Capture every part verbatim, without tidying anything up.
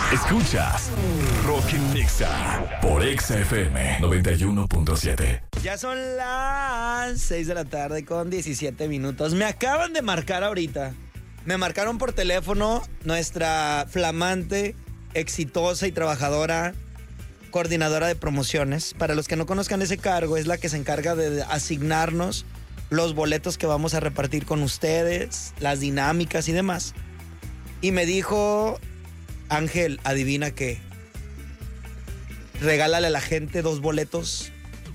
Escuchas Rock en Nexa por Exa F M noventa y uno punto siete. Ya son las seis de la tarde con diecisiete minutos. Me acaban de marcar ahorita. Me marcaron por teléfono nuestra flamante, exitosa y trabajadora coordinadora de promociones. Para los que no conozcan ese cargo, es la que se encarga de asignarnos los boletos que vamos a repartir con ustedes, las dinámicas y demás. Y me dijo: Ángel, adivina qué, regálale a la gente dos boletos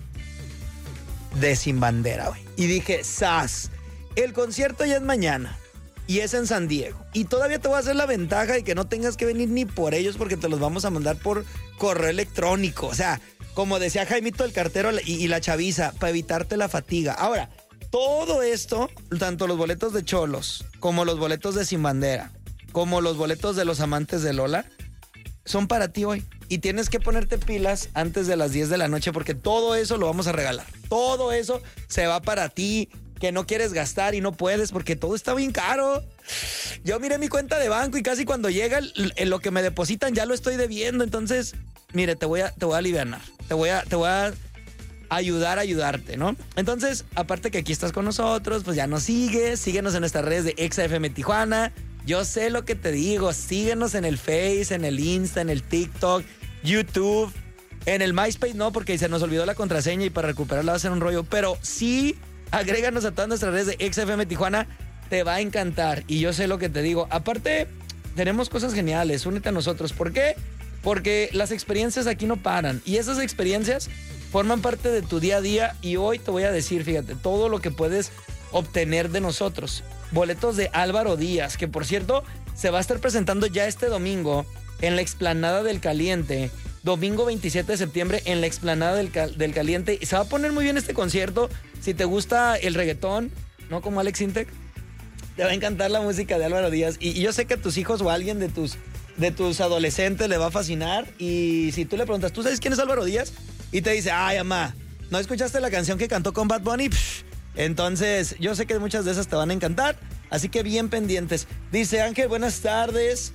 de Sin Bandera, güey. Y dije, ¡zas! El concierto ya es mañana y es en San Diego. Y todavía te voy a hacer la ventaja de que no tengas que venir ni por ellos, porque te los vamos a mandar por correo electrónico. O sea, como decía Jaimito el cartero y, y la chaviza, para evitarte la fatiga. Ahora, todo esto, tanto los boletos de Cholos, como los boletos de Sin Bandera, como los boletos de los amantes de Lola, son para ti hoy. Y tienes que ponerte pilas antes de las diez de la noche, porque todo eso lo vamos a regalar. Todo eso se va para ti, que no quieres gastar y no puedes porque todo está bien caro. Yo miré mi cuenta de banco y casi cuando llega el, el, lo que me depositan ya lo estoy debiendo. Entonces, mire, te voy a, te voy a alivianar. Te voy a, te voy a ayudar a ayudarte, ¿no? Entonces, aparte que aquí estás con nosotros, pues ya nos sigues. Síguenos en nuestras redes de Exa F M Tijuana. Yo sé lo que te digo, síguenos en el Face, en el Insta, en el TikTok, YouTube, en el MySpace no, porque se nos olvidó la contraseña y para recuperarla va a ser un rollo, pero sí, agréganos a todas nuestras redes de Exa F M Tijuana, te va a encantar y yo sé lo que te digo. Aparte, tenemos cosas geniales, únete a nosotros. ¿Por qué? Porque las experiencias aquí no paran y esas experiencias forman parte de tu día a día y hoy te voy a decir, fíjate, todo lo que puedes obtener de nosotros. Boletos de Álvaro Díaz, que por cierto se va a estar presentando ya este domingo en la Explanada del Caliente, domingo veintisiete de septiembre en la Explanada del, Cal- del Caliente, y se va a poner muy bien este concierto. Si te gusta el reggaetón, ¿no? Como Alex Intec, te va a encantar la música de Álvaro Díaz, y, y yo sé que a tus hijos o a alguien de tus, de tus adolescentes le va a fascinar, y si tú le preguntas, ¿tú sabes quién es Álvaro Díaz? Y te dice, ay, mamá, ¿no escuchaste la canción que cantó con Bad Bunny? Psh. Entonces, yo sé que muchas de esas te van a encantar, así que bien pendientes. Dice Ángel, buenas tardes.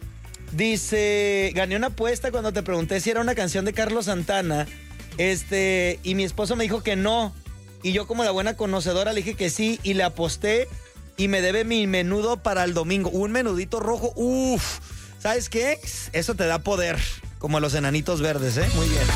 Dice, gané una apuesta cuando te pregunté si era una canción de Carlos Santana. Este, y mi esposo me dijo que no. Y yo, como la buena conocedora, le dije que sí y le aposté y me debe mi menudo para el domingo. Un menudito rojo, uff. ¿Sabes qué? Eso te da poder, como los enanitos verdes, ¿eh? Muy bien.